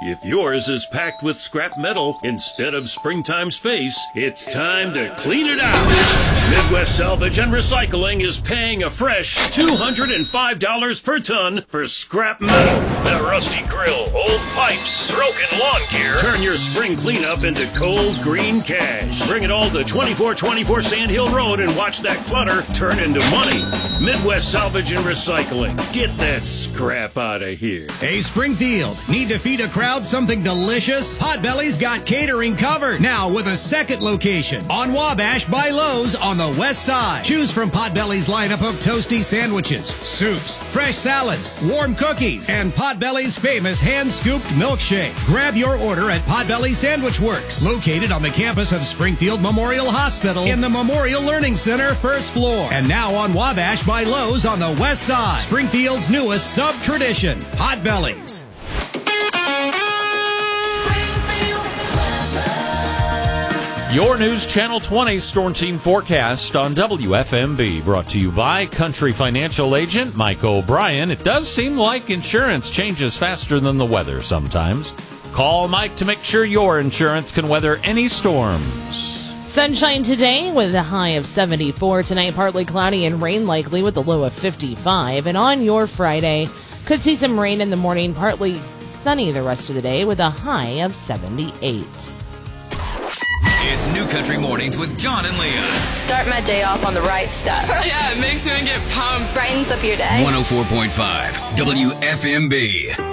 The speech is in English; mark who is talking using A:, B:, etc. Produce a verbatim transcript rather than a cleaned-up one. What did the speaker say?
A: If yours is packed with scrap metal instead of springtime space, it's time to clean it out. Midwest Salvage and Recycling is paying a fresh two hundred five dollars per ton for scrap metal. That rusty grill, old pipes, broken lawn gear. Turn your spring cleanup into cold green cash. Bring it all to twenty-four twenty-four Sand Hill Road and watch that clutter turn into money. Midwest Salvage and Recycling. Get that scrap out of here.
B: Hey, Springfield, need to feed a crowd something delicious? Potbelly's got catering covered. Now with a second location on Wabash by Lowe's on the west side. Choose from Potbelly's lineup of toasty sandwiches, soups, fresh salads, warm cookies, and Potbelly's famous hand-scooped milkshakes. Grab your order at Potbelly Sandwich Works, located on the campus of Springfield Memorial Hospital in the Memorial Learning Center, first floor. And now on Wabash by Lowe's on the west side. Springfield's newest sub-tradition, Potbelly's.
C: Your News Channel twenty Storm Team Forecast on W F M B, brought to you by Country Financial Agent Mike O'Brien. It does seem like insurance changes faster than the weather sometimes. Call Mike to make sure your insurance can weather any storms.
D: Sunshine today with a high of seventy-four. Tonight, partly cloudy and rain likely with a low of fifty-five. And on your Friday, could see some rain in the morning, partly sunny the rest of the day with a high of seventy-eight.
E: It's New Country Mornings with John and Leah.
F: Start my day off on the right step.
G: Yeah, it makes me get pumped.
F: Brightens up your day.
E: one oh four point five W F M B.